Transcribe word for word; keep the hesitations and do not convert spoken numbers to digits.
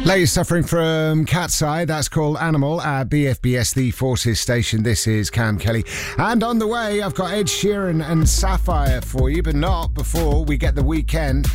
Ladies suffering from cat's eye, that's called Animal at B F B S The Forces station. This is Cam Kelly. And on the way, I've got Ed Sheeran and Sapphire for you, but not before we get the weekend.